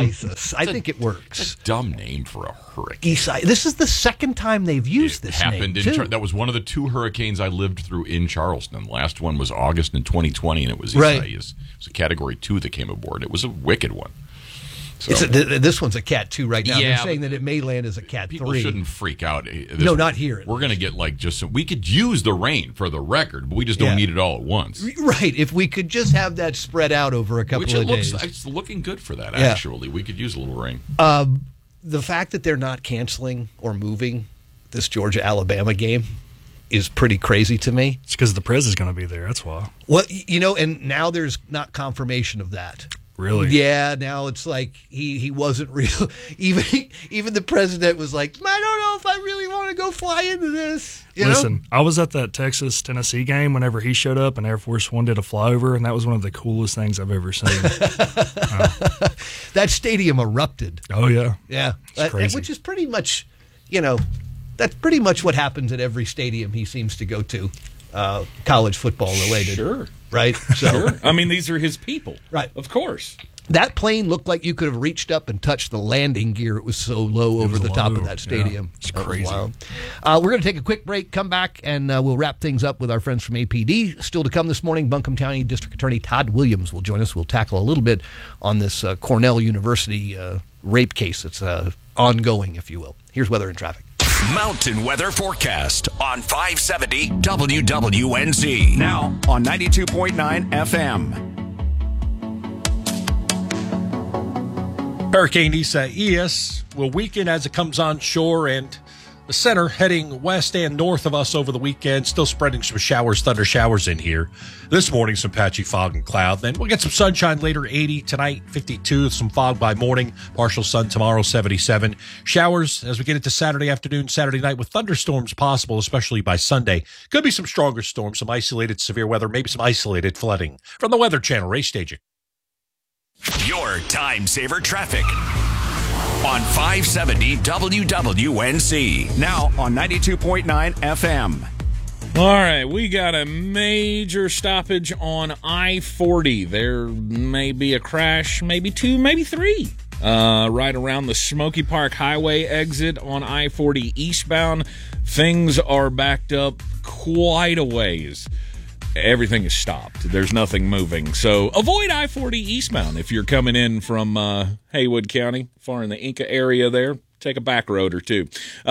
Isaias. I think it works. It's a dumb name for a hurricane. This is the second time they've used this name, too. That was one of the two hurricanes I lived through in Charleston. The last one was August in 2020, and it was Isaias. It was a Category 2 that came aboard. It was a wicked one. So, this one's a Cat 2 right now. Yeah, they're saying that it may land as a Cat 3. People shouldn't freak out. No, not here. We're going to get we could use the rain for the record, but we just don't need it all at once. Right. If we could just have that spread out over a couple of days. It's looking good for that, actually. We could use a little rain. The fact that they're not canceling or moving this Georgia-Alabama game is pretty crazy to me. It's because the Prez is going to be there. That's why. Well, and now there's not confirmation of that. Really? Yeah, now it's like he wasn't real. Even the president was like, I don't know if I really want to go fly into this. Listen, I was at that Texas-Tennessee game whenever he showed up, and Air Force One did a flyover, and that was one of the coolest things I've ever seen. That stadium erupted. Oh, yeah. Yeah. It's crazy. Which is pretty much, that's pretty much what happens at every stadium he seems to go to, college football related. Sure. Right? So, sure. I mean, these are his people. Right. Of course. That plane looked like you could have reached up and touched the landing gear. It was so low over the top of that stadium. Yeah, it's crazy. We're going to take a quick break, come back, and we'll wrap things up with our friends from APD. Still to come this morning, Buncombe County District Attorney Todd Williams will join us. We'll tackle a little bit on this Cornell University rape case that's ongoing, if you will. Here's weather and traffic. Mountain weather forecast on 570 WWNZ. Now on 92.9 FM. Hurricane Isaias will weaken as it comes on shore, and the center heading west and north of us over the weekend, still spreading some showers, thunder showers in here. This morning, some patchy fog and cloud. Then we'll get some sunshine later, 80 tonight, 52, some fog by morning, partial sun tomorrow, 77. Showers as we get into Saturday afternoon, Saturday night, with thunderstorms possible, especially by Sunday. Could be some stronger storms, some isolated severe weather, maybe some isolated flooding. From the Weather Channel, Ray Staging. Your time saver traffic on 570 WWNC. Now on 92.9 FM. All right, we got a major stoppage on I-40. There may be a crash, maybe two, maybe three. Right around the Smoky Park Highway exit on I-40 eastbound. Things are backed up quite a ways. Everything is stopped. There's nothing moving. So avoid I-40 eastbound if you're coming in from Haywood County, far in the Inca area there. Take a back road or two.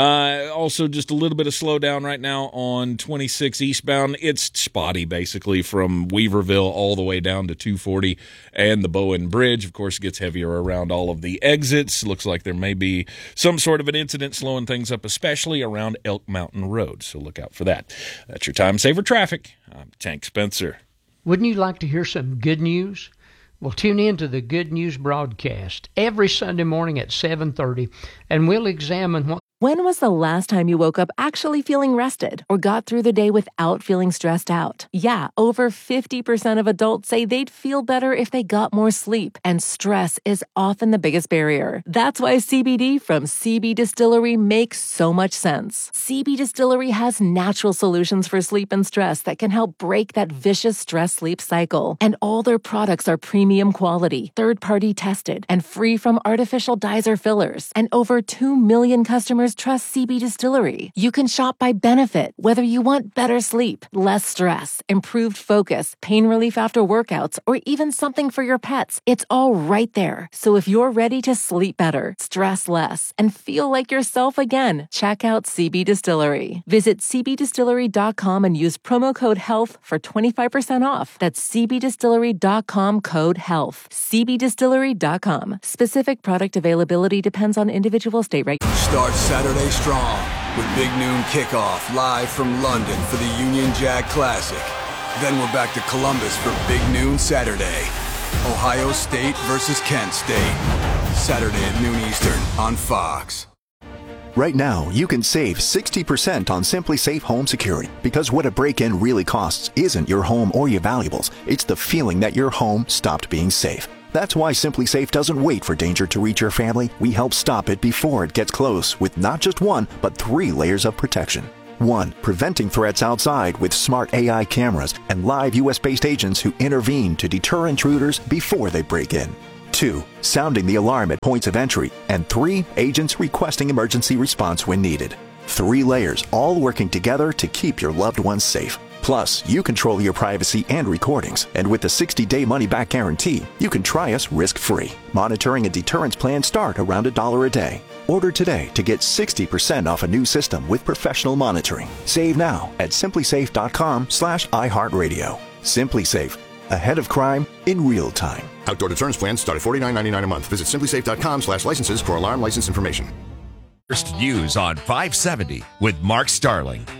Also, just a little bit of slowdown right now on 26 eastbound. It's spotty, basically, from Weaverville all the way down to 240 and the Bowen Bridge. Of course, it gets heavier around all of the exits. Looks like there may be some sort of an incident slowing things up, especially around Elk Mountain Road. So look out for that. That's your time saver traffic. I'm Tank Spencer. Wouldn't you like to hear some good news? Well, tune in to the Good News broadcast every Sunday morning at 7:30, and we'll examine what... When was the last time you woke up actually feeling rested or got through the day without feeling stressed out? Yeah, over 50% of adults say they'd feel better if they got more sleep, and stress is often the biggest barrier. That's why CBD from CB Distillery makes so much sense. CB Distillery has natural solutions for sleep and stress that can help break that vicious stress-sleep cycle. And all their products are premium quality, third-party tested, and free from artificial dyes or fillers. And over 2 million customers trust CB Distillery. You can shop by benefit, whether you want better sleep, less stress, improved focus, pain relief after workouts, or even something for your pets. It's all right there. So if you're ready to sleep better, stress less, and feel like yourself again, check out CB Distillery. Visit cbdistillery.com and use promo code HEALTH for 25% off. That's cbdistillery.com, code HEALTH. cbdistillery.com. Specific product availability depends on individual state rates. Start Saturday strong with Big Noon Kickoff live from London for the Union Jack Classic. Then we're back to Columbus for Big Noon Saturday. Ohio State versus Kent State. Saturday at noon Eastern on Fox. Right now, you can save 60% on Simply Safe Home Security, because what a break-in really costs isn't your home or your valuables. It's the feeling that your home stopped being safe. That's why Simply Safe doesn't wait for danger to reach your family. We help stop it before it gets close with not just one, but 3 layers of protection. 1. Preventing threats outside with smart AI cameras and live U.S.-based agents who intervene to deter intruders before they break in. 2, sounding the alarm at points of entry, and 3, agents requesting emergency response when needed. 3 layers, all working together to keep your loved ones safe. Plus, you control your privacy and recordings, and with the 60-day money-back guarantee, you can try us risk-free. Monitoring and deterrence plans start around $1 a day. Order today to get 60% off a new system with professional monitoring. Save now at simplysafe.com/iHeartRadio. SimpliSafe, ahead of crime in real time. Outdoor deterrence plans start at $49.99 a month. Visit simplysafe.com/licenses for alarm license information. First News on 570 with Mark Starling.